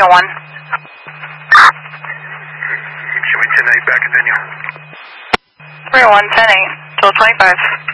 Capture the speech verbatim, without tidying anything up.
oh one. Should we ten eight back at Daniel? three oh one, ten eight, till twenty-five.